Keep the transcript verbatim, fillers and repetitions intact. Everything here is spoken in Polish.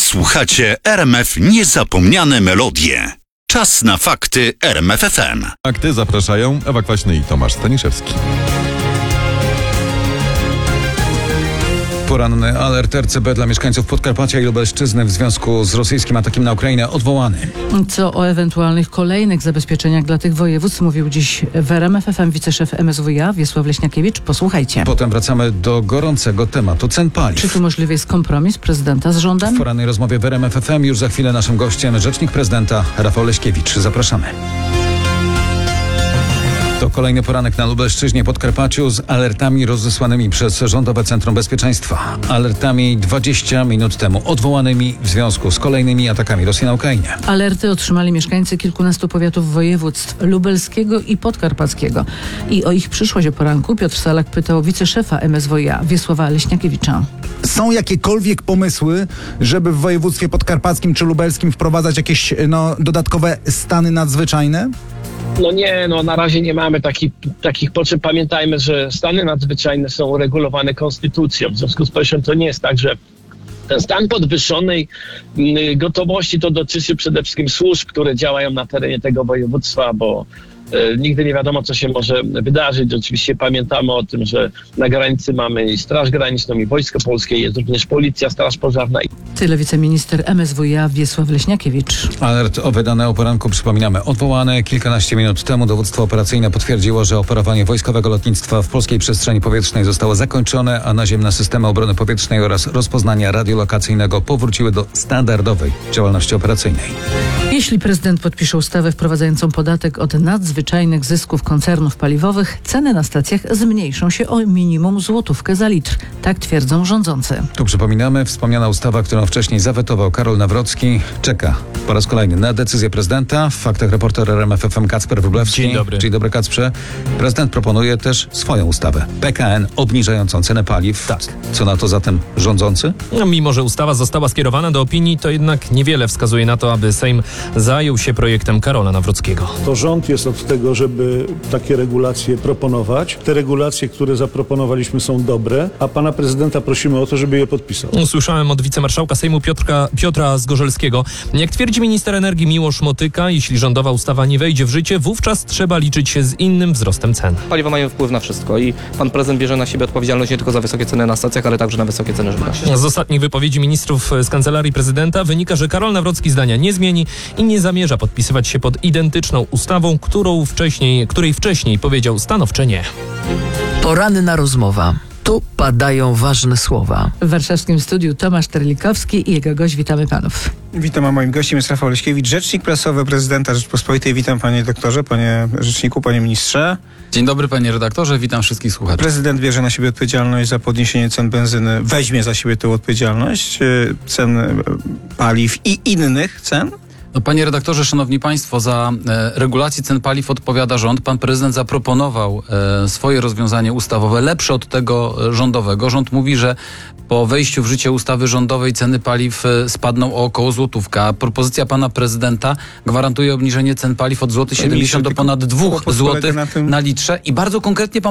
Słuchacie R M F Niezapomniane Melodie. Czas na fakty R M F F M. Fakty zapraszają Ewa Kwaśny i Tomasz Staniszewski. Poranny alert R C B dla mieszkańców Podkarpacia i Lubelszczyzny w związku z rosyjskim atakiem na Ukrainę odwołany. Co o ewentualnych kolejnych zabezpieczeniach dla tych województw mówił dziś w R M F F M wiceszef M S W iA Wiesław Leśniakiewicz. Posłuchajcie. Potem wracamy do gorącego tematu cen paliw. Czy tu możliwy jest kompromis prezydenta z rządem? W porannej rozmowie w R M F F M już za chwilę naszym gościem rzecznik prezydenta Rafał Leśkiewicz. Zapraszamy. To kolejny poranek na Lubelszczyźnie, Podkarpaciu z alertami rozesłanymi przez Rządowe Centrum Bezpieczeństwa. Alertami dwadzieścia minut temu odwołanymi w związku z kolejnymi atakami Rosji na Ukrainie. Alerty otrzymali mieszkańcy kilkunastu powiatów województw lubelskiego i podkarpackiego. I o ich przyszłość o poranku Piotr Salak pytał wiceszefa M S W iA Wiesława Leśniakiewicza. Są jakiekolwiek pomysły, żeby w województwie podkarpackim czy lubelskim wprowadzać jakieś no, dodatkowe stany nadzwyczajne? No nie, no na razie nie mamy taki, takich potrzeb. Pamiętajmy, że stany nadzwyczajne są uregulowane konstytucją. W związku z powyższym to nie jest tak, że ten stan podwyższonej gotowości to dotyczy przede wszystkim służb, które działają na terenie tego województwa, bo e, nigdy nie wiadomo, co się może wydarzyć. Oczywiście pamiętamy o tym, że na granicy mamy i Straż Graniczną, i Wojsko Polskie, jest również Policja, Straż Pożarna. Tyle wiceminister M S W iA Wiesław Leśniakiewicz. Alert o wydane o poranku, przypominamy, odwołane. Kilkanaście minut temu dowództwo operacyjne potwierdziło, że operowanie wojskowego lotnictwa w polskiej przestrzeni powietrznej zostało zakończone, a naziemne systemy obrony powietrznej oraz rozpoznania radiolokacyjnego powróciły do standardowej działalności operacyjnej. Jeśli prezydent podpisze ustawę wprowadzającą podatek od nadzwyczajnych zysków koncernów paliwowych, ceny na stacjach zmniejszą się o minimum złotówkę za litr. Tak twierdzą rządzący. Tu przypominamy, wspomniana ustawa, którą wcześniej zawetował Karol Nawrocki, czeka po raz kolejny na decyzję prezydenta. W faktach reporter R M F F M Kacper Wróblewski. Dzień dobry. Dzień dobry, Kacprze. Prezydent proponuje też swoją ustawę. P K N obniżającą cenę paliw. Tak. Co na to zatem rządzący? No, mimo że ustawa została skierowana do opinii, to jednak niewiele wskazuje na to, aby Sejm zajął się projektem Karola Nawrockiego. To rząd jest od tego, żeby takie regulacje proponować. Te regulacje, które zaproponowaliśmy, są dobre, a pana prezydenta prosimy o to, żeby je podpisał. Usłyszałem od wicemarszałka Sejmu Piotrka, Piotra Zgorzelskiego. Jak twierdzi minister energii Miłosz Motyka, jeśli rządowa ustawa nie wejdzie w życie, wówczas trzeba liczyć się z innym wzrostem cen. Paliwa mają wpływ na wszystko i pan prezydent bierze na siebie odpowiedzialność nie tylko za wysokie ceny na stacjach, ale także na wysokie ceny żywności. Z ostatnich wypowiedzi ministrów z Kancelarii Prezydenta wynika, że Karol Nawrocki zdania nie zmieni i nie zamierza podpisywać się pod identyczną ustawą, którą wcześniej, której wcześniej powiedział stanowcze nie. Poranna rozmowa. Tu padają ważne słowa. W warszawskim studiu Tomasz Terlikowski i jego gość. Witamy panów. Witam, a moim gościem jest Rafał Leśkiewicz, rzecznik prasowy prezydenta Rzeczypospolitej. Witam panie doktorze, panie rzeczniku, panie ministrze. Dzień dobry panie redaktorze, witam wszystkich słuchaczy. Prezydent bierze na siebie odpowiedzialność za podniesienie cen benzyny, weźmie za siebie tę odpowiedzialność, cen paliw i innych cen. No, panie redaktorze, szanowni państwo, za e, regulację cen paliw odpowiada rząd. Pan prezydent zaproponował e, swoje rozwiązanie ustawowe, lepsze od tego e, rządowego. Rząd mówi, że po wejściu w życie ustawy rządowej ceny paliw e, spadną o około złotówka. Propozycja pana prezydenta gwarantuje obniżenie cen paliw od złotych siedemdziesiąt do ponad dwóch złotych na litrze i bardzo konkretnie pan